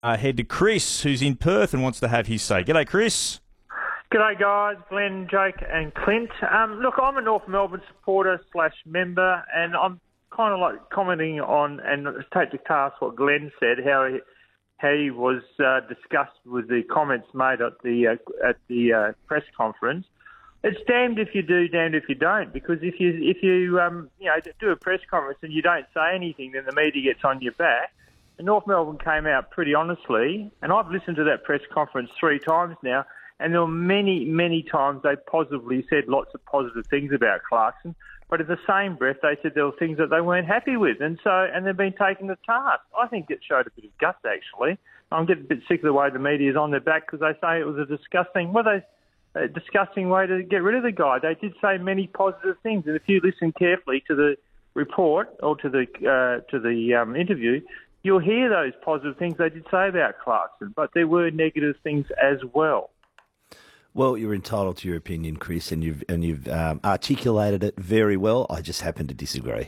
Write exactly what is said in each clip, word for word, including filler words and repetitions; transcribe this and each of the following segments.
Uh, head to Chris, who's in Perth and wants to have his say. G'day, Chris. G'day guys, Glenn, Jake and Clint. Um, look, I'm a North Melbourne supporter slash member, and I'm kind of like commenting on and take to task what Glenn said, how he, how he was uh, disgusted with the comments made at the uh, at the uh, press conference. It's damned if you do, damned if you don't, because if you if you um, you know do a press conference and you don't say anything, then the media gets on your back. And North Melbourne came out pretty honestly, and I've listened to that press conference three times now. And there were many, many times they positively said lots of positive things about Clarkson, but in the same breath they said there were things that they weren't happy with, and so and they've been taken to task. I think it showed a bit of guts actually. I'm getting a bit sick of the way the media is on their back because they say it was a disgusting, well, they, a disgusting way to get rid of the guy. They did say many positive things, and if you listen carefully to the report or to the uh, to the um, interview, you'll hear those positive things they did say about Clarkson, but there were negative things as well. Well, you're entitled to your opinion, Chris, and you've and you've um, articulated it very well. I just happen to disagree.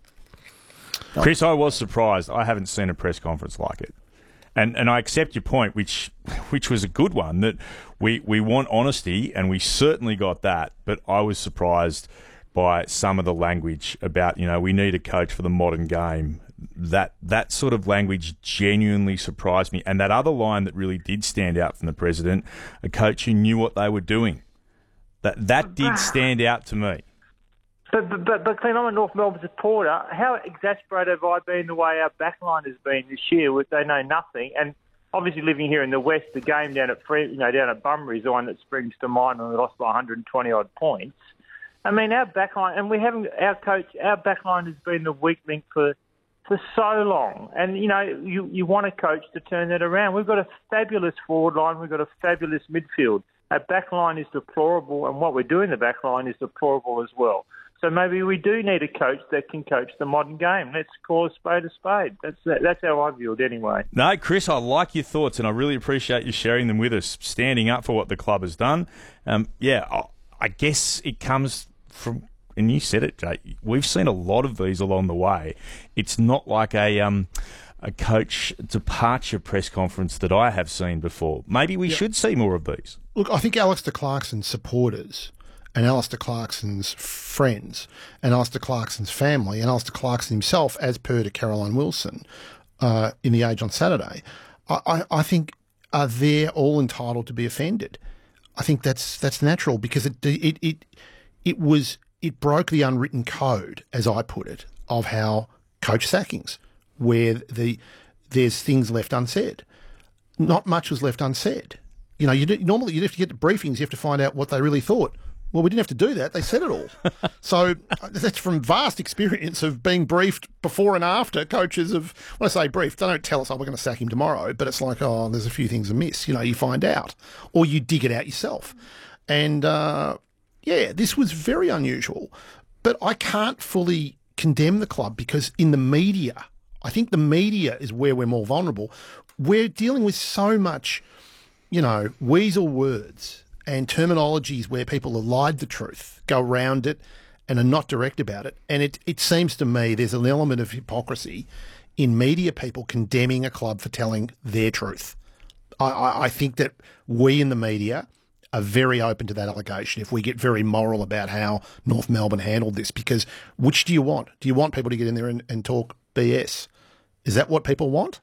Chris, I was surprised. I haven't seen a press conference like it, and and I accept your point, which which was a good one. That we we want honesty, and we certainly got that. But I was surprised by some of the language about, you know, we need a coach for the modern game. That that sort of language genuinely surprised me. And that other line that really did stand out from the president, a coach who knew what they were doing. That that did stand out to me. But, but, but, but Clint, I'm a North Melbourne supporter. How exasperated have I been the way our backline has been this year with they know nothing? And obviously living here in the West, the game down at Fre- you know down at Bunbury is the one that springs to mind when we lost by one hundred twenty odd points. I mean, our backline, and we haven't, our coach, our backline has been the weak link for for so long. And, you know, you, you want a coach to turn that around. We've got a fabulous forward line. We've got a fabulous midfield. Our back line is deplorable, and what we do in the back line is deplorable as well. So maybe we do need a coach that can coach the modern game. Let's call a spade a spade. That's that's how I view it anyway. No, Chris, I like your thoughts, and I really appreciate you sharing them with us, standing up for what the club has done. Um, yeah, I, I guess it comes from... And you said it, Jake. We've seen a lot of these along the way. It's not like a um, a coach departure press conference that I have seen before. Maybe we yeah. should see more of these. Look, I think Alistair Clarkson's supporters and Alistair Clarkson's friends and Alistair Clarkson's family and Alistair Clarkson himself, as per to Caroline Wilson uh, in The Age on Saturday, I, I, I think are they're all entitled to be offended. I think that's that's natural because it it it it was. It broke the unwritten code, as I put it, of how coach sackings, where the there's things left unsaid. Not much was left unsaid. You know, you do, normally you have to get to briefings, you have to find out what they really thought. Well, we didn't have to do that. They said it all. So that's from vast experience of being briefed before and after. Coaches of, when I say briefed, they don't tell us, oh, we're going to sack him tomorrow, but it's like, oh, there's a few things amiss. You know, you find out. Or you dig it out yourself. And... uh Yeah, this was very unusual, but I can't fully condemn the club because in the media, I think the media is where we're more vulnerable. We're dealing with so much, you know, weasel words and terminologies where people have lied the truth, go around it and are not direct about it. And it, it seems to me there's an element of hypocrisy in media people condemning a club for telling their truth. I, I, I think that we in the media are very open to that allegation if we get very moral about how North Melbourne handled this, because which do you want? Do you want people to get in there and, and talk B S? Is that what people want?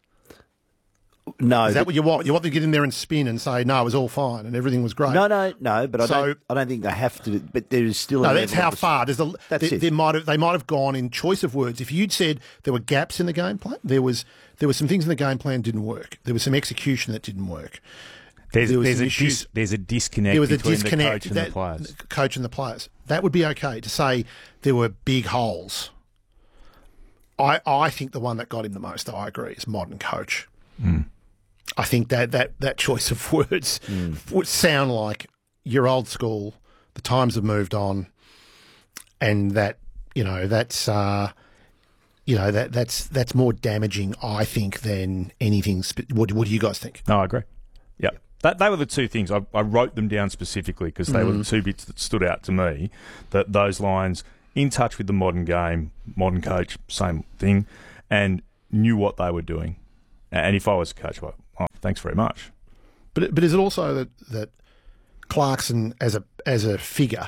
No. Is that what you want? You want them to get in there and spin and say, no, it was all fine and everything was great? No, no, no, but I, so, don't, I don't think they have to, but there is still... No, that's how far. There's a, that's there, it. There might have, they might have gone in choice of words. If you'd said there were gaps in the game plan, there was there were some things in the game plan that didn't work. There was some execution that didn't work. There's, there there's, a dis, there's a disconnect there was a between disconnect, the coach and that, the players. The coach and the players. That would be okay to say there were big holes. I I think the one that got him the most, I agree, is modern coach. Mm. I think that, that, that choice of words mm. would sound like you're old school, the times have moved on, and that, you know, that's... Uh, You know, that that's that's more damaging, I think, than anything. Sp- what, what do you guys think? No, I agree. Yeah. That, they were the two things. I, I wrote them down specifically because they mm. were the two bits that stood out to me, that those lines, in touch with the modern game, modern coach, same thing, and knew what they were doing. And if I was a coach, thanks very much. But but is it also that that Clarkson as a as a figure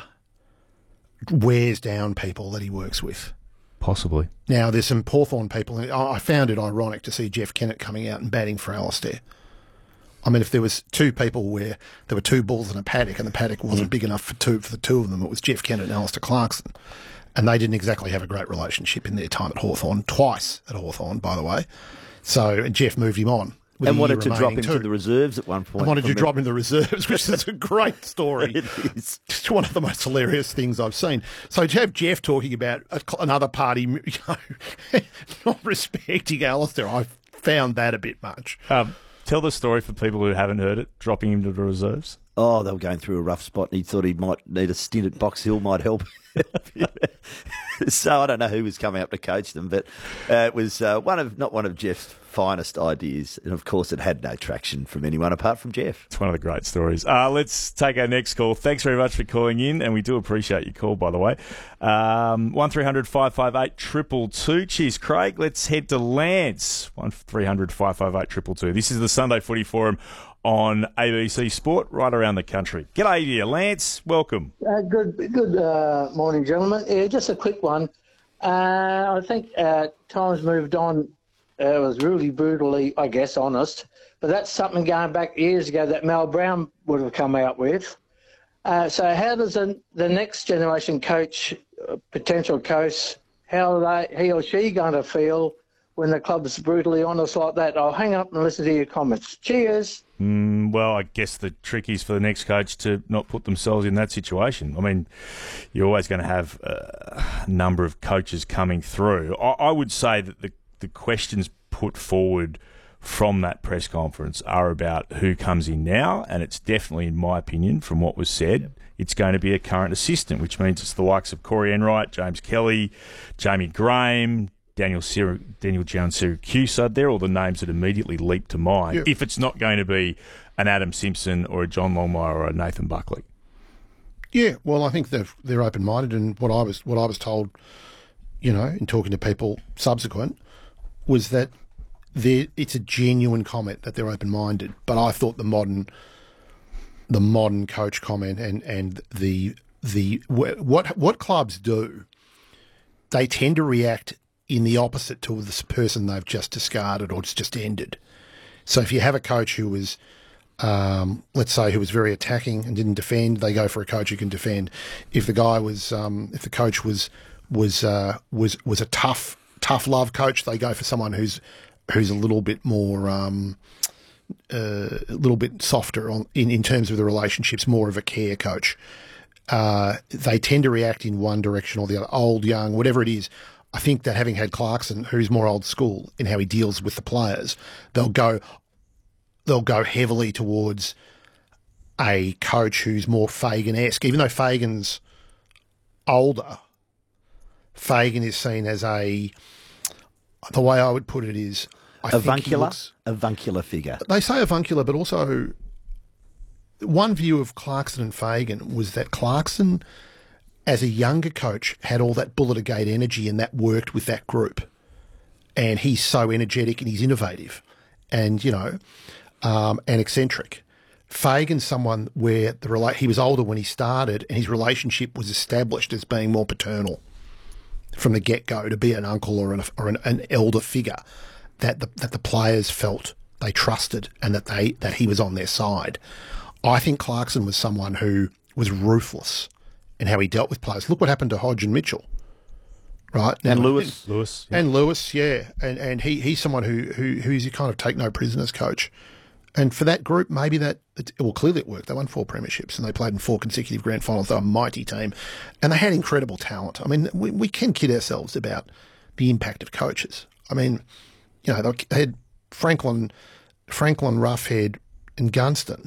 wears down people that he works with? Possibly. Now, there's some Hawthorn people. And I I found it ironic to see Jeff Kennett coming out and batting for Alistair. I mean, if there was two people where there were two bulls in a paddock and the paddock wasn't big enough for two for the two of them, it was Jeff Kennett and Alistair Clarkson. And they didn't exactly have a great relationship in their time at Hawthorn, twice at Hawthorn, by the way. So Jeff moved him on. And wanted to drop into the reserves at one point. I wanted to drop into the reserves, which is a great story. It is. It's one of the most hilarious things I've seen. So to have Jeff talking about a, another party, you know, not respecting Alistair, I found that a bit much. Um, tell the story for people who haven't heard it, dropping him to the reserves. Oh, they were going through a rough spot and he thought he might need a stint at Box Hill, might help. So I don't know who was coming up to coach them, but uh, it was uh, one of not one of Jeff's finest ideas. And, of course, it had no traction from anyone apart from Jeff. It's one of the great stories. Uh, let's take our next call. Thanks very much for calling in, and we do appreciate your call, by the way. Um, one three hundred five five eight two two two. Cheers, Craig. Let's head to Lance. one three hundred five five eight two two two. This is the Sunday Footy Forum on A B C Sport right around the country. G'day to you, Lance. Welcome. Uh, good good uh, morning, gentlemen. Yeah, just a quick one. Uh, I think uh, times moved on. Uh, it was really brutally, I guess, honest. But that's something going back years ago that Mal Brown would have come out with. Uh, so how does the, the next generation coach, uh, potential coach, how are they, he or she going to feel when the club's brutally honest like that? I'll hang up and listen to your comments. Cheers. Mm, well, I guess the trick is for the next coach to not put themselves in that situation. I mean, you're always going to have a number of coaches coming through. I, I would say that the, the questions put forward from that press conference are about who comes in now, and it's definitely, in my opinion, from what was said, it's going to be a current assistant, which means it's the likes of Corey Enright, James Kelly, Jamie Graham, Daniel Syr- Daniel Giansiracusa. They're all the names that immediately leap to mind. Yeah. If it's not going to be an Adam Simpson or a John Longmire or a Nathan Buckley. Yeah, well, I think they're they're open minded, and what I was what I was told, you know, in talking to people subsequent, was that it's a genuine comment that they're open minded. But I thought the modern the modern coach comment and and the the what what clubs do, they tend to react in the opposite to this person they've just discarded or it's just ended. So if you have a coach who was, um, let's say, who was very attacking and didn't defend, they go for a coach who can defend. If the guy was, um, if the coach was was uh, was was a tough tough love coach, they go for someone who's who's a little bit more, um, uh, a little bit softer on in, in terms of the relationships, more of a care coach. Uh, they tend to react in one direction or the other, old, young, whatever it is. I think that having had Clarkson, who's more old school in how he deals with the players, they'll go they'll go heavily towards a coach who's more Fagan-esque. Even though Fagan's older, Fagan is seen as a, the way I would put it is, I avuncular, think looks, avuncular figure. They say avuncular, but also one view of Clarkson and Fagan was that Clarkson, as a younger coach, had all that Bulleter-gate energy and that worked with that group. And he's so energetic and he's innovative and, you know, um, and eccentric. Fagan's someone where the rela- he was older when he started and his relationship was established as being more paternal from the get-go, to be an uncle or an, or an, an elder figure that the, that the players felt they trusted and that they that he was on their side. I think Clarkson was someone who was ruthless and how he dealt with players. Look what happened to Hodge and Mitchell, right? Now, and Lewis. And, Lewis. Yeah. And Lewis, yeah. And and he he's someone who, who who's your kind of take-no-prisoners coach. And for that group, maybe that, it, well, clearly it worked. They won four premierships and they played in four consecutive grand finals. They were a mighty team. And they had incredible talent. I mean, we, we can kid ourselves about the impact of coaches. I mean, you know, they had Franklin, Franklin, Roughhead and Gunston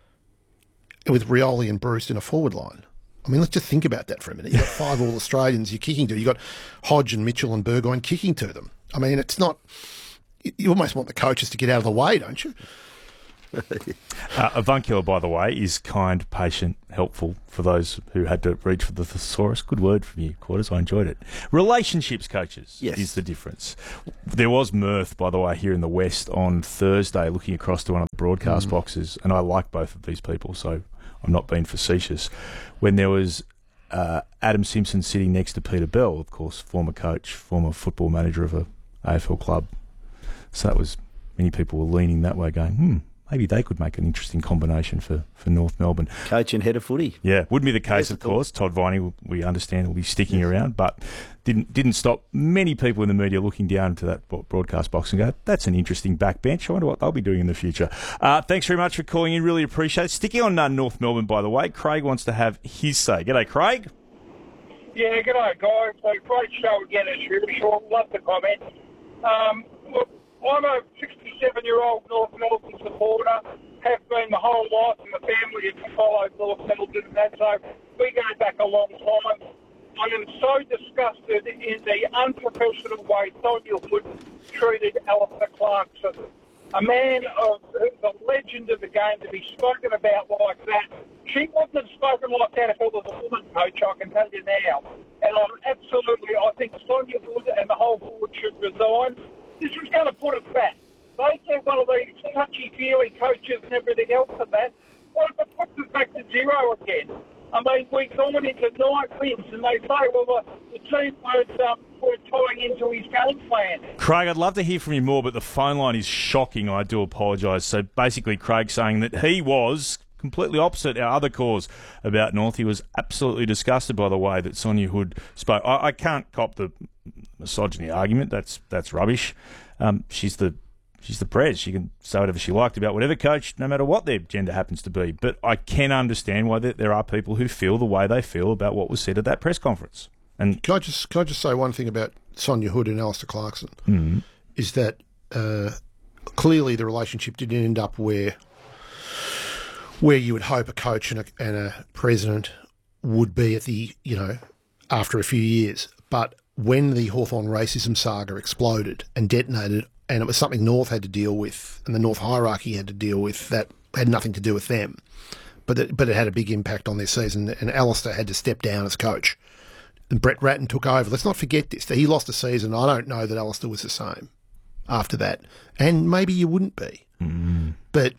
with Rioli and Bruce in a forward line. I mean, let's just think about that for a minute. You've got five All-Australians you're kicking to. You've got Hodge and Mitchell and Burgoyne kicking to them. I mean, it's not... You almost want the coaches to get out of the way, don't you? uh, avuncular, by the way, is kind, patient, helpful for those who had to reach for the thesaurus. Good word from you, Quarters. I enjoyed it. Relationships coaches yes. is the difference. There was mirth, by the way, here in the West on Thursday, looking across to one of the broadcast mm. boxes, and I like both of these people, so I'm not being facetious. When there was uh, Adam Simpson sitting next to Peter Bell, of course, former coach, former football manager of a A F L club. So that was, many people were leaning that way, going, hmm, maybe they could make an interesting combination for, for North Melbourne. Coach and head of footy. Yeah, wouldn't be the case, of course. Todd Viney, we understand, will be sticking yes. around, but didn't didn't stop many people in the media looking down to that broadcast box and go, that's an interesting backbench. I wonder what they'll be doing in the future. Uh, thanks very much for calling in. Really appreciate it. Sticking on uh, North Melbourne, by the way, Craig wants to have his say. G'day, Craig. Yeah, g'day, guys. So great show again, as usual. Love the comment. Um, look, I'm a sixty-seven-year-old North Melbourne supporter, have been my whole life, and the family has followed North Melbourne and that, so we go back a long time. I am so disgusted in the unprofessional way Sonia Hood treated Alistair Clarkson. A man of the legend of the game to be spoken about like that. She wouldn't have spoken like that if it was a woman, coach, I can tell you now. And I'm absolutely, I think Sonia Hood and the whole board should resign. This was going to put us back. They get one of these touchy-feely coaches and everything else and that. What if it puts us back to zero again? I mean, we've gone into nine wins, and they say, well, the, the team was um, tying into his game plan. Craig, I'd love to hear from you more, but the phone line is shocking. I do apologise. So basically, Craig saying that he was completely opposite our other cause about North. He was absolutely disgusted by the way that Sonia Hood spoke. I, I can't cop the misogyny argument. That's that's rubbish. Um, she's the she's the prez. She can say whatever she liked about whatever coach, no matter what their gender happens to be. But I can understand why there, there are people who feel the way they feel about what was said at that press conference. And can I just can I just say one thing about Sonia Hood and Alistair Clarkson? Mm-hmm. Is that uh, clearly the relationship didn't end up where where you would hope a coach and a, and a president would be at the, you know, after a few years. But when the Hawthorn racism saga exploded and detonated, and it was something North had to deal with and the North hierarchy had to deal with, that had nothing to do with them, but it, but it had a big impact on their season, and Alistair had to step down as coach. And Brett Ratton took over. Let's not forget this. He lost a season. I don't know that Alistair was the same after that. And maybe you wouldn't be. Mm. But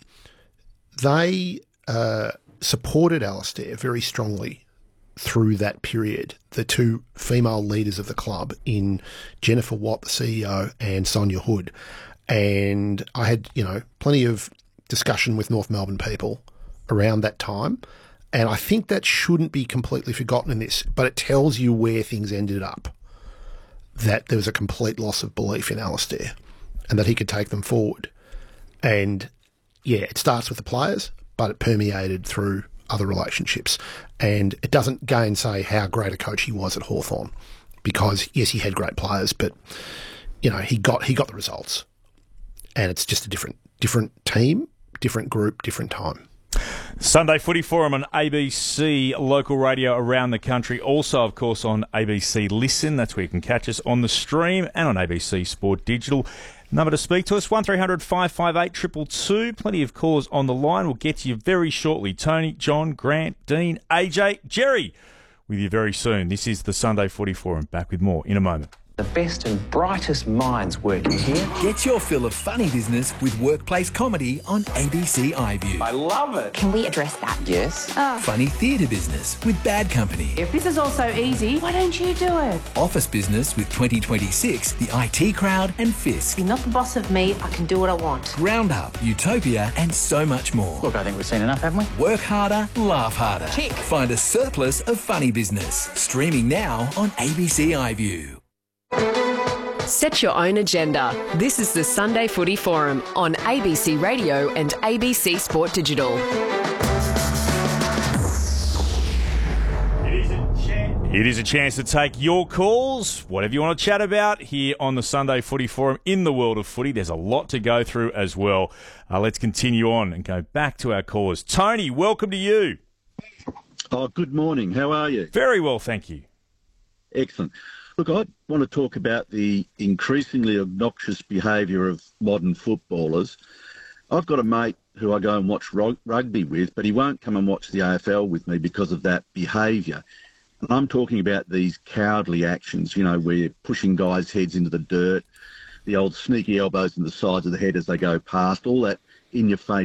they uh, supported Alistair very strongly through that period. The two female leaders of the club in Jennifer Watt, the C E O, and Sonia Hood. And I had, you know, plenty of discussion with North Melbourne people around that time. And I think that shouldn't be completely forgotten in this, but it tells you where things ended up, that there was a complete loss of belief in Alistair and that he could take them forward. And, yeah, it starts with the players, but it permeated through other relationships. And it doesn't gainsay how great a coach he was at Hawthorn, because, yes, he had great players, but, you know, he got he got the results. And it's just a different different team, different group, different time. Sunday Footy Forum on A B C local radio around the country. Also, of course, on A B C Listen. That's where you can catch us on the stream, and on A B C Sport Digital. Number to speak to us, one three hundred five five eight two two two. Plenty of calls on the line. We'll get to you very shortly. Tony, John, Grant, Dean, A J, Jerry, with you very soon. This is the Sunday Footy Forum. Back with more in a moment. The best and brightest minds working here. Get your fill of funny business with workplace comedy on A B C iView. I love it. Can we address that? Yes. Oh. Funny theatre business with Bad Company. If this is all so easy, why don't you do it? Office business with twenty twenty-six, the I T Crowd and Fisk. You're not the boss of me. I can do what I want. Round Up, Utopia and so much more. Look, I think we've seen enough, haven't we? Work harder, laugh harder. Tick. Find a surplus of funny business. Streaming now on A B C iView. Set your own agenda. This is the Sunday Footy Forum on A B C Radio and A B C Sport Digital. It is a chance. It is a chance to take your calls, whatever you want to chat about, here on the Sunday Footy Forum in the world of footy. There's a lot to go through as well. Uh, let's continue on and go back to our callers. Tony, welcome to you. Oh, good morning. How are you? Very well, thank you. Excellent. Look, I want to talk about the increasingly obnoxious behaviour of modern footballers. I've got a mate who I go and watch rug- rugby with, but he won't come and watch the A F L with me because of that behaviour. And I'm talking about these cowardly actions, you know, where you're pushing guys' heads into the dirt, the old sneaky elbows in the sides of the head as they go past, all that in-your-face